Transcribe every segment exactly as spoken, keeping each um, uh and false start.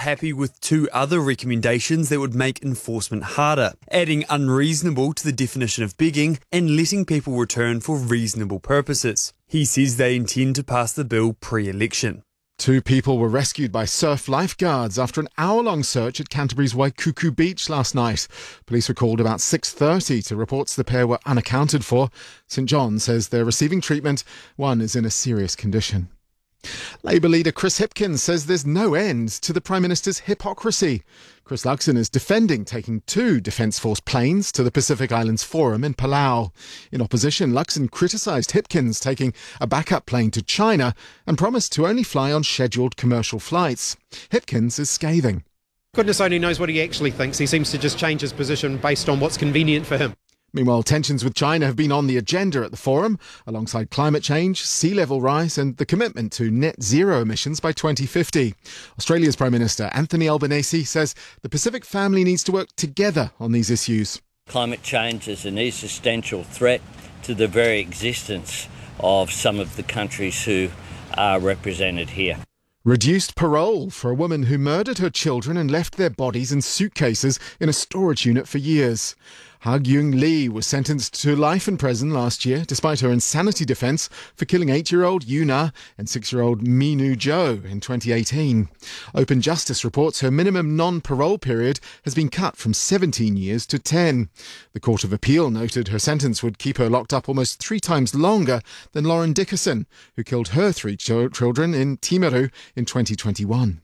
happy with two other recommendations that would make enforcement harder, adding unreasonable to the definition of begging and letting people return for reasonable purposes. He says they intend to pass the bill pre-election. Two people were rescued by surf lifeguards after an hour-long search at Canterbury's Waikuku Beach last night. Police were called about six thirty to reports the pair were unaccounted for. St John says they're receiving treatment. One is in a serious condition. Labour leader Chris Hipkins says there's no end to the Prime Minister's hypocrisy. Chris Luxon is defending taking two Defence Force planes to the Pacific Islands Forum in Palau. In opposition, Luxon criticised Hipkins taking a backup plane to China and promised to only fly on scheduled commercial flights. Hipkins is scathing. Goodness only knows what he actually thinks. He seems to just change his position based on what's convenient for him. Meanwhile, tensions with China have been on the agenda at the forum, alongside climate change, sea level rise and the commitment to net zero emissions by twenty fifty. Australia's Prime Minister Anthony Albanese says the Pacific family needs to work together on these issues. Climate change is an existential threat to the very existence of some of the countries who are represented here. Reduced parole for a woman who murdered her children and left their bodies in suitcases in a storage unit for years. Hag Yung Lee was sentenced to life in prison last year, despite her insanity defence for killing eight-year-old Yuna and six-year-old Minu Jo in twenty eighteen. Open Justice reports her minimum non-parole period has been cut from seventeen years to ten. The Court of Appeal noted her sentence would keep her locked up almost three times longer than Lauren Dickerson, who killed her three ch- children in Timaru in twenty twenty-one.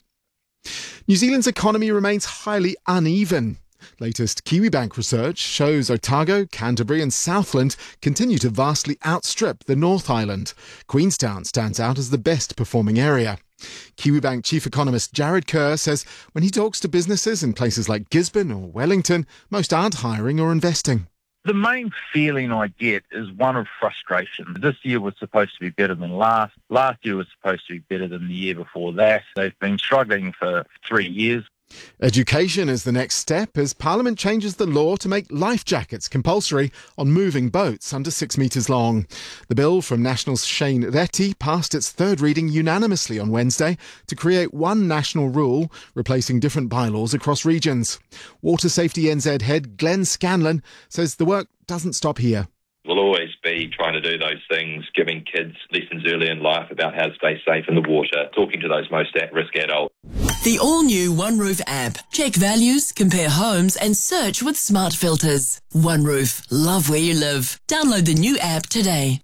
New Zealand's economy remains highly uneven. Latest Kiwibank research shows Otago, Canterbury and Southland continue to vastly outstrip the North Island. Queenstown stands out as the best performing area. Kiwibank chief economist Jared Kerr says when he talks to businesses in places like Gisborne or Wellington, most aren't hiring or investing. The main feeling I get is one of frustration. This year was supposed to be better than last. Last year was supposed to be better than the year before that. They've been struggling for three years. Education is the next step as Parliament changes the law to make life jackets compulsory on moving boats under six metres long. The bill from Nationals Shane Reti passed its third reading unanimously on Wednesday to create one national rule, replacing different bylaws across regions. Water Safety N Z head Glenn Scanlon says the work doesn't stop here. We'll always be trying to do those things, giving kids lessons early in life about how to stay safe in the water, talking to those most at-risk adults. The all-new OneRoof app. Check values, compare homes and search with smart filters. OneRoof. Love where you live. Download the new app today.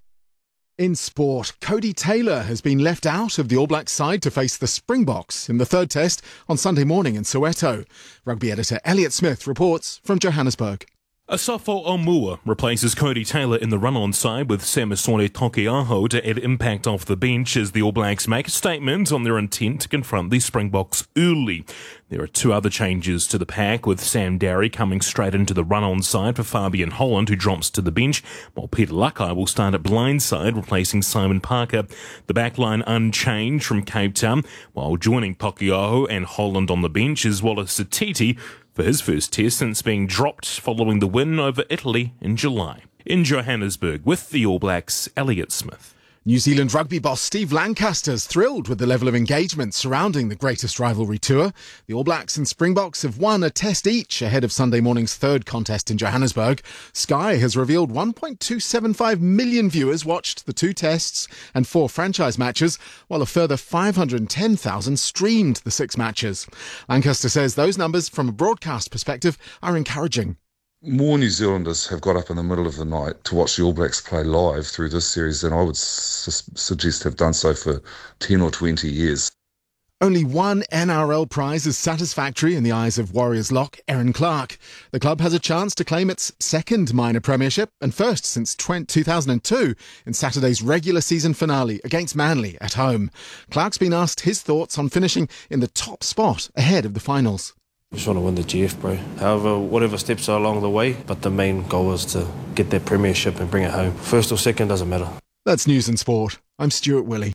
In sport, Cody Taylor has been left out of the All Blacks side to face the Springboks in the third test on Sunday morning in Soweto. Rugby editor Elliot Smith reports from Johannesburg. Asafo Omua replaces Cody Taylor in the run-on side with Semisone Tokiaho to add impact off the bench as the All Blacks make a statement on their intent to confront the Springboks early. There are two other changes to the pack, with Sam Darry coming straight into the run-on side for Fabian Holland, who drops to the bench, while Peter Lakai will start at blindside, replacing Simon Parker. The backline unchanged from Cape Town, while joining Tokiaho and Holland on the bench is Wallace Satiti, for his first test since being dropped following the win over Italy in July. In Johannesburg, with the All Blacks, Elliot Smith. New Zealand rugby boss Steve Lancaster's thrilled with the level of engagement surrounding the greatest rivalry tour. The All Blacks and Springboks have won a test each ahead of Sunday morning's third contest in Johannesburg. Sky has revealed one point two seven five million viewers watched the two tests and four franchise matches, while a further five hundred ten thousand streamed the six matches. Lancaster says those numbers, from a broadcast perspective, are encouraging. More New Zealanders have got up in the middle of the night to watch the All Blacks play live through this series than I would su- suggest have done so for ten or twenty years. Only one N R L prize is satisfactory in the eyes of Warriors lock Erin Clark. The club has a chance to claim its second minor premiership and first since two thousand two in Saturday's regular season finale against Manly at home. Clark's been asked his thoughts on finishing in the top spot ahead of the finals. We just want to win the G F, bro. However, whatever steps are along the way, but the main goal is to get that premiership and bring it home. First or second, doesn't matter. That's News and Sport. I'm Stuart Willey.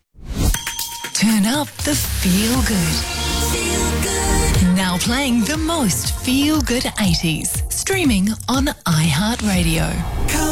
Turn up the feel good. Feel good. Now playing the most feel good eighties. Streaming on iHeartRadio.